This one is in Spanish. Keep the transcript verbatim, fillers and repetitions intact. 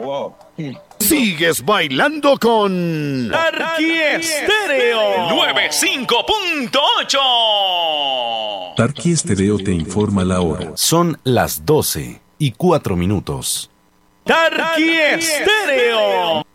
Sigues bailando con Tarqui Estéreo noventa y cinco punto ocho. Tarqui Estéreo te informa la hora. Son las doce y cuatro minutos. Tarqui Estéreo.